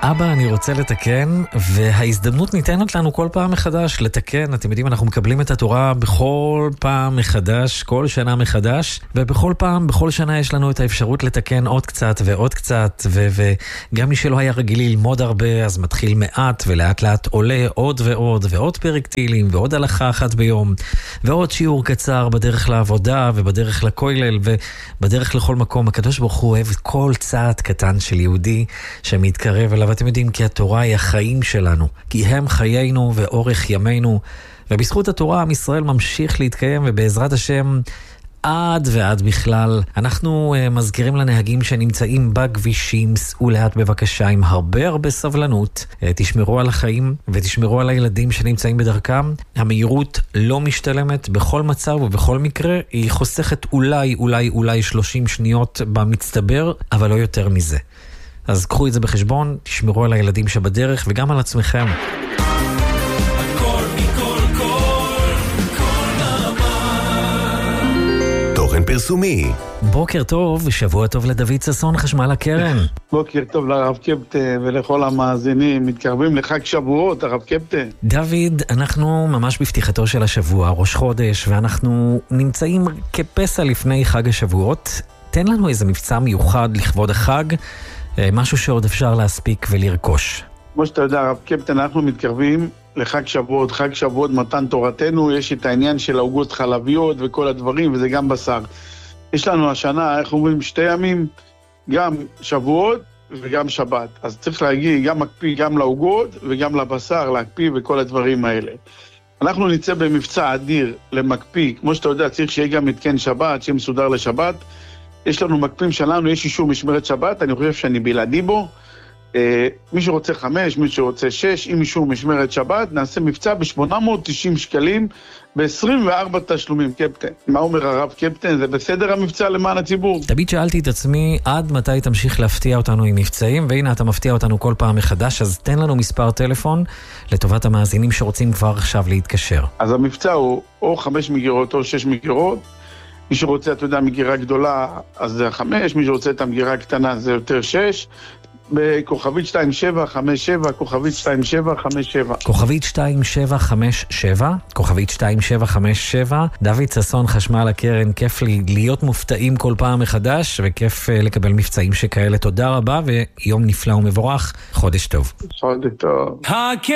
אבא, אני רוצה לתקן, וההזדמנות ניתנת לנו כל פעם מחדש לתקן. אתם יודעים, אנחנו מקבלים את התורה בכל פעם מחדש, כל שנה מחדש, ובכל פעם, בכל שנה יש לנו את האפשרות לתקן עוד קצת ועוד קצת, וגם מי שלא היה רגיל ללמוד הרבה, אז מתחיל מעט, ולאט לאט עולה עוד ועוד, ועוד פרק תהילים, ועוד הלכה אחת ביום, ועוד שיעור קצר בדרך לעבודה, ובדרך לכולל, ובדרך לכל מקום. הקדוש ברוך הוא אוהב כל צעד קטן של יהודי שמתקרב אליו. ואתם יודעים, כי התורה היא החיים שלנו, כי הם חיינו ואורך ימינו, ובזכות התורה עם ישראל ממשיך להתקיים, ובעזרת השם עד ועד בכלל. אנחנו מזכירים לנהגים שנמצאים בכבישים, סעו לאט בבקשה עם הרבה סבלנות, תשמרו על החיים ותשמרו על הילדים שנמצאים בדרכם. המהירות לא משתלמת בכל מצב ובכל מקרה, היא חוסכת אולי 30 שניות במצטבר, אבל לא יותר מזה. אז קחו את זה בחשבון, תשמרו על הילדים שבדרך וגם על עצמכם. תוכן פרסומי. בוקר טוב ושבוע טוב לדוד ששון, חשמל הקרן. בוקר טוב לרב קפטן ולכל המאזינים. מתקרבים לחג שבועות, הרב קפטן. דוד, אנחנו ממש בפתיחתו של השבוע, ראש חודש, ואנחנו נמצאים כפסע לפני חג השבועות. תן לנו איזה מבצע מיוחד לכבוד החג, משהו שעוד אפשר להספיק ולרכוש. כמו שאתה יודע, הרב קפטן, אנחנו מתקרבים לחג שבועות, חג שבועות מתן תורתנו. יש את העניין של העוגות חלביות וכל הדברים, וזה גם בשר. יש לנו השנה, איך אומרים, 2 ימים, גם שבועות וגם שבת. אז צריך להגיע, גם מקפיא גם לעוגות וגם לבשר, להקפיא וכל הדברים האלה. אנחנו נצא במבצע אדיר למקפיא. כמו שאתה יודע, צריך שיהיה גם מתקן שבת, שיהיה מסודר לשבת. יש לנו מקפים שלנו, יש אישור משמרת שבת, אני חושב שאני בלעדי בו. מי שרוצה 5, מי שרוצה 6, עם אישור משמרת שבת, נעשה מבצע ב-890 שקלים, ב-24 תשלומים, קפטן. מה אומר הרב קפטן? זה בסדר המבצע למען הציבור? תמיד שאלתי את עצמי, עד מתי תמשיך להפתיע אותנו עם מבצעים, והנה אתה מפתיע אותנו כל פעם מחדש, אז תן לנו מספר טלפון לטובת המאזינים שרוצים כבר עכשיו להתקשר. אז המבצע הוא או 5 מגירות או 6 מגירות, מי שרוצה, אתה יודע, מגירה גדולה, אז זה 5, מי שרוצה את המגירה הקטנה, זה יותר 6, בכוכבית 2757, כוכבית 2757. כוכבית 2757, כוכבית 2757, דוד ששון, חשמל הקרן, כיף להיות מופתעים כל פעם מחדש, וכיף לקבל מבצעים שכאלה. תודה רבה, ויום נפלא ומבורך, חודש טוב. חודש טוב.